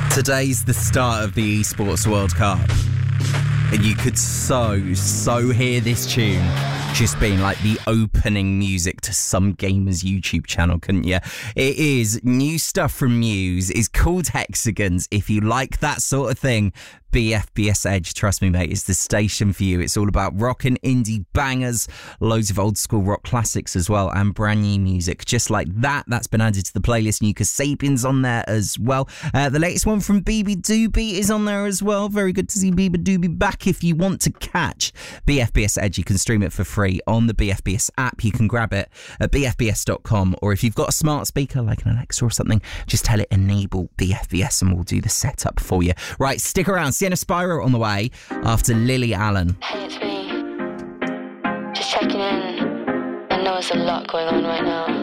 Today's the start of the Esports World Cup, and you could so hear this tune just being like the opening music to some gamer's YouTube channel, couldn't you? It is new stuff from Muse. It's called Hexagons. If you like that sort of thing, BFBS Edge, trust me, mate, is the station for you. It's all about rock and indie bangers, loads of old school rock classics as well, and brand new music just like that. That's been added to the playlist. New Kasabian's on there as well. The latest one from BB Doobie is on there as well. Very good to see BB Doobie back. If you want to catch BFBS Edge, you can stream it for free on the BFBS app. You can grab it at bfbs.com, or if you've got a smart speaker like an Alexa or something, just tell it enable BFBS and we'll do the setup for you. Right, stick around. Sienna Spyro on the way after Lily Allen. Hey, it's me. Just checking in. I know there's a lot going on right now.